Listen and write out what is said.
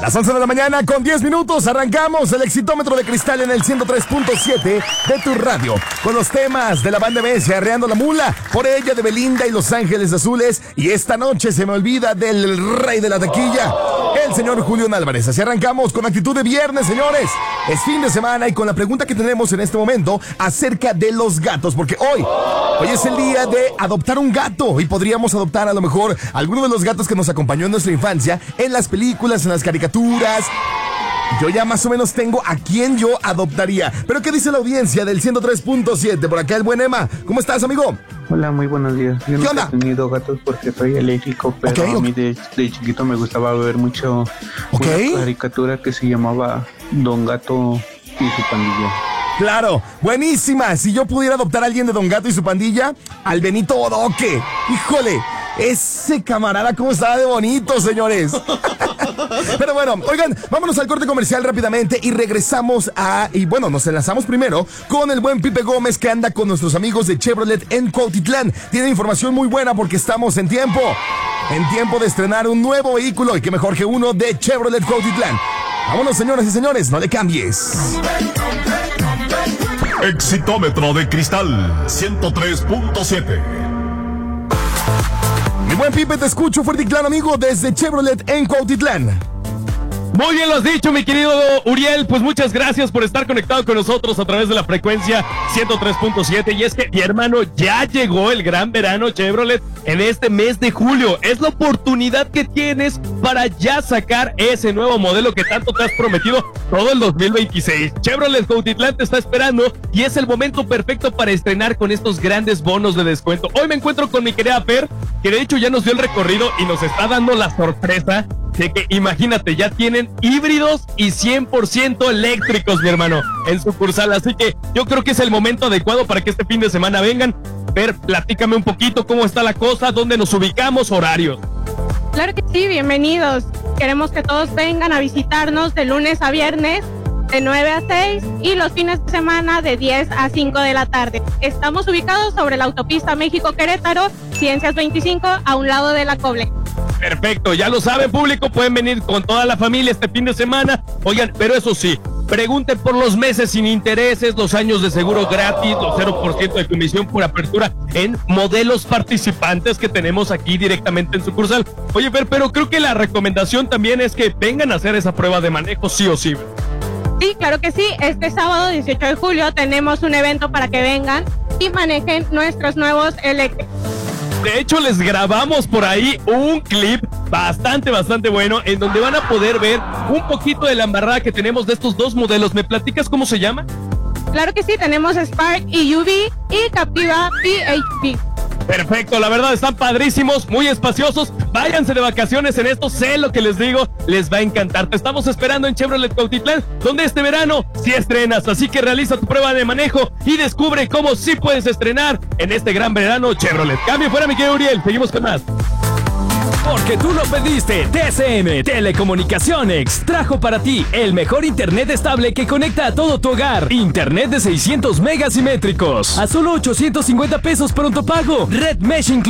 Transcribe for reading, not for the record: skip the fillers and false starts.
Las 11 de la mañana con 10 minutos arrancamos el Exitómetro de Cristal en el 103.7 de tu radio. Con los temas de la banda MS, Arreando la Mula, Por ella de Belinda y Los Ángeles Azules. Y esta noche se me olvida del rey de la taquilla, el señor Julián Álvarez. Así arrancamos con actitud de viernes, señores. Es fin de semana y con la pregunta que tenemos en este momento acerca de los gatos. Porque hoy es el día de adoptar un gato. Y podríamos adoptar a lo mejor alguno de los gatos que nos acompañó en nuestra infancia, en las películas, en las caricaturas. Yo ya más o menos tengo a quién yo adoptaría. Pero ¿qué dice la audiencia del 103.7? Por acá el buen Emma. ¿Cómo estás, amigo? Hola, muy buenos días. Yo no he tenido gatos porque soy alérgico, pero a mí de chiquito me gustaba ver mucho una caricatura que se llamaba Don Gato y su pandilla. Claro, buenísima. Si yo pudiera adoptar a alguien de Don Gato y su pandilla, al Benito Bodoque. Híjole, ese camarada cómo estaba de bonito, señores. Pero bueno, oigan, vámonos al corte comercial rápidamente y regresamos nos enlazamos primero con el buen Pipe Gómez, que anda con nuestros amigos de Chevrolet en Cuautitlán. Tiene información muy buena porque estamos en tiempo de estrenar un nuevo vehículo, y qué mejor que uno de Chevrolet Cuautitlán. Vámonos, señoras y señores, no le cambies. Exitómetro de Cristal 103.7. Mi buen Pipe, te escucho fuerte y claro, amigo, desde Chevrolet en Cuautitlán. Muy bien lo has dicho, mi querido Uriel. Pues muchas gracias por estar conectado con nosotros a través de la frecuencia 103.7. Y es que, mi hermano, ya llegó el gran verano Chevrolet en este mes de julio. Es la oportunidad que tienes para ya sacar ese nuevo modelo que tanto te has prometido todo el 2026. Chevrolet Cuautitlán te está esperando y es el momento perfecto para estrenar con estos grandes bonos de descuento. Hoy me encuentro con mi querida Fer, que de hecho ya nos dio el recorrido y nos está dando la sorpresa de que, imagínate, ya tienen híbridos y 100% eléctricos, mi hermano, en sucursal. Así que yo creo que es el momento adecuado para que este fin de semana vengan. Ver, platícame un poquito cómo está la cosa, dónde nos ubicamos, horarios. Claro que sí, bienvenidos. Queremos que todos vengan a visitarnos de lunes a viernes, de 9 a 6, y los fines de semana de 10 a 5 de la tarde. Estamos ubicados sobre la autopista México-Querétaro, Ciencias 25, a un lado de la Coble. Perfecto, ya lo saben, público, pueden venir con toda la familia este fin de semana. Oigan, pero eso sí, pregunten por los meses sin intereses, los años de seguro gratis, los 0% de comisión por apertura en modelos participantes que tenemos aquí directamente en sucursal. Oye, pero creo que la recomendación también es que vengan a hacer esa prueba de manejo sí o sí. Sí, claro que sí. Este sábado 18 de julio tenemos un evento para que vengan y manejen nuestros nuevos eléctricos. De hecho, les grabamos por ahí un clip bastante bueno en donde van a poder ver un poquito de la embarrada que tenemos de estos dos modelos. ¿Me platicas cómo se llama? Claro que sí, tenemos Spark EUV y Captiva PHP. Perfecto, la verdad están padrísimos, muy espaciosos. Váyanse de vacaciones en esto, sé lo que les digo, les va a encantar. Te estamos esperando en Chevrolet Cuautitlán, donde este verano sí estrenas. Así que realiza tu prueba de manejo y descubre cómo sí puedes estrenar en este gran verano Chevrolet. Cambio fuera, mi querido Uriel, seguimos con más. Porque tú lo pediste, TCM Telecomunicaciones trajo para ti el mejor internet estable que conecta a todo tu hogar. Internet de 600 megasimétricos a solo 850 pesos pronto pago. Red Mesh incluido.